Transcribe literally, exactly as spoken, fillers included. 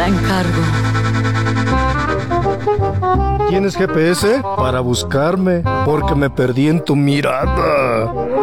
la encargo. ¿Tienes G P S? Para buscarme, porque me perdí en tu mirada.